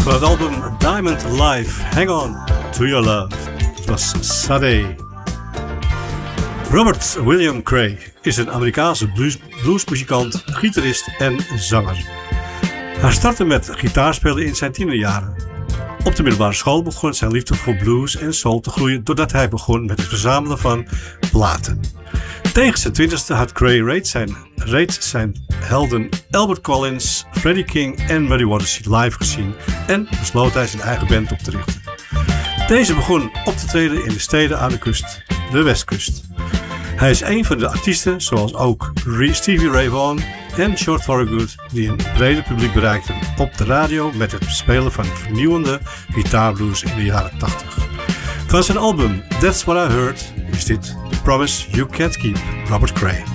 Van het album Diamond Live, Hang On To Your Love. Dat was Sade. Robert William Cray is een Amerikaanse bluesmuzikant, gitarist en zanger. Hij startte met gitaarspelen in zijn tienerjaren. Op de middelbare school begon zijn liefde voor blues en soul te groeien doordat hij begon met het verzamelen van platen. Tegen zijn 20e had Cray reeds zijn helden Albert Collins, Freddie King en Muddy Waters live gezien en besloot hij zijn eigen band op te richten. Deze begon op te treden in de steden aan de kust, de Westkust. Hij is een van de artiesten, zoals ook Stevie Ray Vaughan en Short Thorogood, die een breder publiek bereikten op de radio met het spelen van vernieuwende gitaarblues in de jaren 80. Van zijn album That's What I Heard is dit The Promise You Can't Keep, Robert Cray.